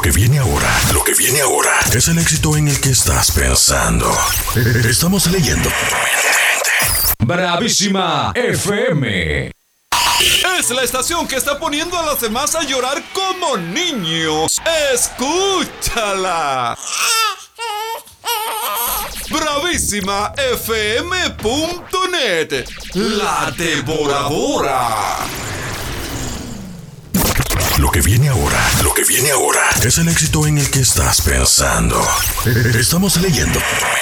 que viene ahora, es el éxito en el que estás pensando. Estamos leyendo tu mente. Bravísima FM. Es la estación que está poniendo a los demás a llorar como niños. ¡Escúchala! BravísimaFM.net, la devoradora. Lo que viene ahora, es el éxito en el que estás pensando. Estamos leyendo tu mente.